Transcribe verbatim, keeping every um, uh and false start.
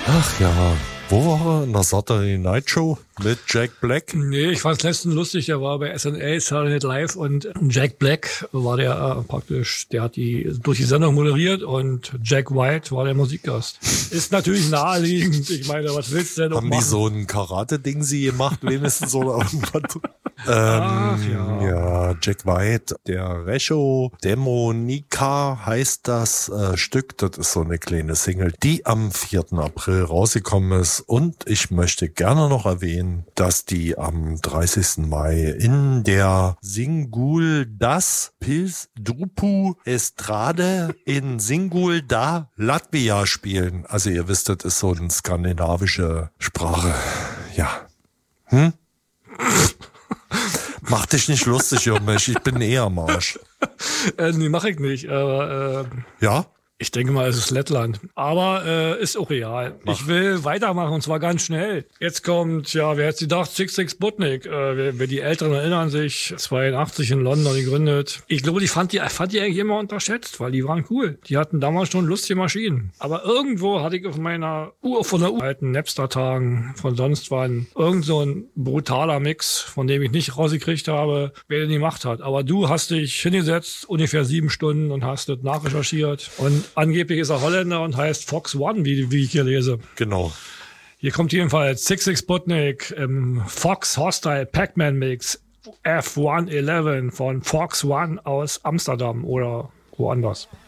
Ach ja, wo war er? In der Saturday Night Show mit Jack Black? Nee, ich fand's letztens lustig, der war bei S N L, Saturday Night Live, und Jack Black war der äh, praktisch, der hat die durch die Sendung moderiert und Jack White war der Musikgast. Ist natürlich naheliegend. Ich meine, was willst du denn noch Haben machen? die so ein Karate-Ding sie gemacht, wenigstens oder irgendwas? ähm, Ach, ja. ja, Jack White, der Recho Demonica heißt das äh, Stück. Das ist so eine kleine Single, die am vierten April rausgekommen ist. Und ich möchte gerne noch erwähnen, dass die am dreißigsten Mai in der Singuldas Pils Drupu Estrade in Singulda, Latvia spielen. Also ihr wisst, das ist so eine skandinavische Sprache. Ja. Hm? Mach dich nicht lustig um mich, ich bin eh am Arsch. Äh, nee, mach ich nicht. Aber, äh, Ja? ich denke mal, es ist Lettland. Aber äh, ist auch real. Mach. Ich will weitermachen, und zwar ganz schnell. Jetzt kommt, ja, wer hätte gedacht, Six Six Sputnik. Äh, wer, wer die Älteren erinnern sich, zweiundachtzig in London gegründet. Ich glaube, die fand die, fand die eigentlich immer unterschätzt, weil die waren cool. Die hatten damals schon lustige Maschinen. Aber irgendwo hatte ich auf meiner Uhr, von der alten Napster-Tagen, von sonst wann, irgend so ein brutaler Mix, von dem ich nicht rausgekriegt habe, wer den gemacht hat. Aber du hast dich hingesetzt, ungefähr sieben Stunden, und hast das nachrecherchiert. Und angeblich ist er Holländer und heißt Fox One, wie, wie ich hier lese. Genau. Hier kommt jedenfalls Six Six Sputnik im Fox Hostile Pac-Man Mix F hundertelf von Fox One aus Amsterdam oder woanders.